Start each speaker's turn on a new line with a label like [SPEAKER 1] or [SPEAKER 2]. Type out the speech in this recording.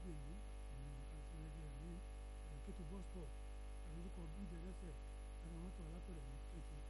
[SPEAKER 1] rédíò yìí àti rédíò ní Kétu bus stop lórúkọ bújẹ lẹ́sẹ̀ ẹ̀rọ mọ́tò alápẹ̀rẹ̀ ní Kétu.